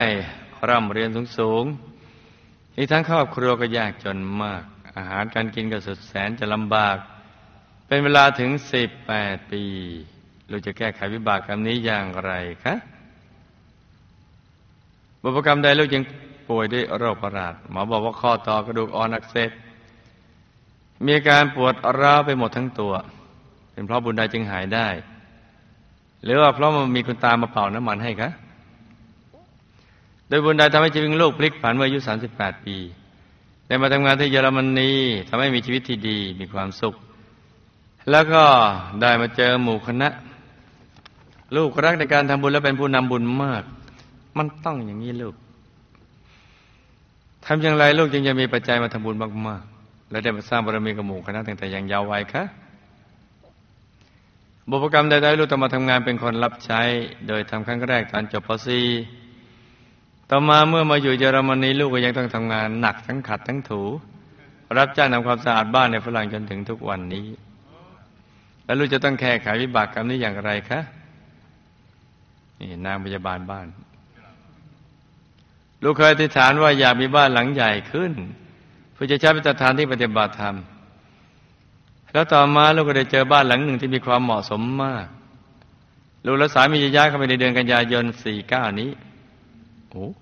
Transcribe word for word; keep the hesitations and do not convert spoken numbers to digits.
ร่ำเรียนสูงๆอีกทั้งครอบครัวก็ยากจนมากอาหารการกินก็สุดแสนจะลำบากเป็นเวลาถึงสิบแปดปีลูกจะแก้ไขวิบากกรรมนี้อย่างไรคะบุพกรรมใดลูกยังป่วยด้วยโรคประหลาดหมอบอกว่าข้อต่อกระดูกอ่อนอักเสบมีอาการปวดร้าวไปหมดทั้งตัวเป็นเพราะบุญใดจึงหายได้หรือว่าเพราะมันมีคุณตามาเป่าน้ำมันให้คะโดยบุญใดทำให้ชีวิตลูกพลิกผันเมื่ออายุสามสิบแปดปีได้มาทำงานที่เยอรมนีทำให้มีชีวิตที่ดีมีความสุขแล้วก็ได้มาเจอหมู่คณะลูกรักในการทำบุญและเป็นผู้นำบุญมากมันต้องอย่างนี้ลูกทำอย่างไรลูกจึงจะมีปัจจัยมาทำบุญมากๆและได้มาสร้างบารมีกับหมู่คณะตั้งแต่ยังเยาว์วัยคะบุพกรรมใดๆลูกต้องมาทำงานเป็นคนรับใช้โดยทำครั้งแรกตอนจบป .สี่ ต่อมาเมื่อมาอยู่เยอรมนีลูกก็ยังต้องทำงานหนักทั้งขัดทั้งถูรับจ้างทำความสะอาดบ้านในฝรั่งจนถึงทุกวันนี้แล้วลูกจะต้องแก้ไขวิบากกรรมนี้อย่างไรคะนี่นางพยาบาลบ้านลูกเคยอธิษฐานว่าอยากมีบ้านหลังใหญ่ขึ้นเพื่อจะใช้เป็นสถานที่ปฏิบัติธรรมแล้วต่อมาลูกก็ได้เจอบ้านหลังหนึ่งที่มีความเหมาะสมมากลูกและสามีจะย้ายเข้าไปในเดือนกันยายนสี่สิบเก้านี้โอ้